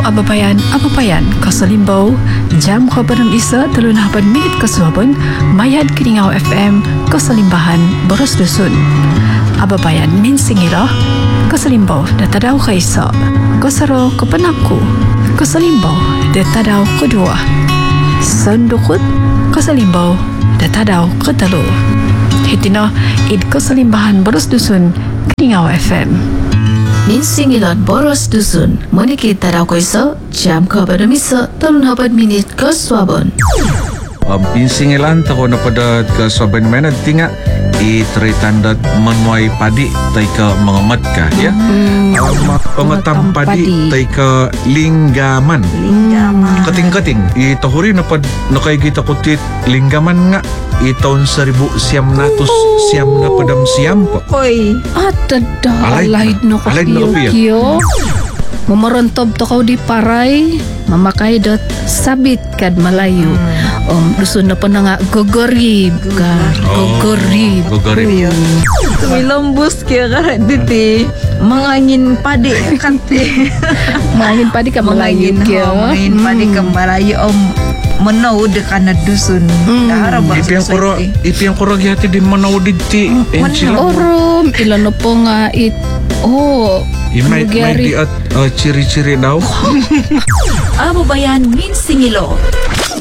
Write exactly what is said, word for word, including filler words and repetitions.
Ababayan, ababayan, kasalimbaw, jam ko pa ng isa, talunahapad minit kasuhabon, mayad Kiningaw F M, kasalimbahan, Boros Dusun. Ababayan, minsingiro, kasalimbaw, datadaw ka isa, kasaro kapanako, kasalimbaw, datadaw kedua, sandukot, kasalimbaw, datadaw ketalo. Hitino, id kasalimbahan, Boros Dusun, Kiningaw F M. Minsingilon Boros Dusun, manikit taraw ko iso, jam ka pa ng isa, talunhapad minit kaswabon. Um, pinsingilan tako na pada ka saban menad tinga itri tandat manuay padi tay ka mga mat ka ya um, pamatam padi tay ka linggaman Linggaman. kating-kating itahuri na pad nakay kita kutit linggaman nga itaon seribu siyam natus siyam na padam siyam po. Oy. At tada, Alay na. alahid no Alay na kapiyo. kapiyo. Mamarontob to kaw di paray, mamakay dot sabit kad malayo. Um, dusun na pa na nga gogorib ka. Gogorib. Gogorib. Tumilambus kaya ka diti. Mangangin padi kante. Mangin pa di ka malayo Mangangin kyo. ho. Mangangin padi ka malayo. Om. Manaud ka na dusun. Dahara ba Ipi ang kuro, ipi ang kuro yati di manaudid ti enchila. Orom, ilan na po nga it. Oh, Imay may di at uh, ciri-ciri daw. Ababayan minsingilo.